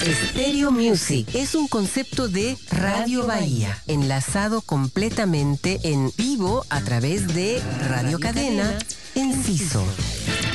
Stereo Music es un concepto de Radio Bahía, enlazado completamente en vivo a través de Radio Cadena Enciso.